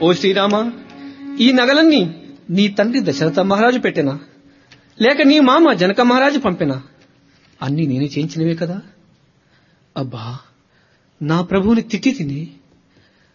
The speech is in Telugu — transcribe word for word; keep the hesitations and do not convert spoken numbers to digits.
ఓ శ్రీరామ, ఈ నగలన్నీ నీ తండ్రి దశరథ మహారాజు పెట్టినా లేక నీ మామ జనక మహారాజు పంపినా అన్నీ నేనే చేయించినవే కదా. అబ్బా, నా ప్రభువుని తిట్టి తిని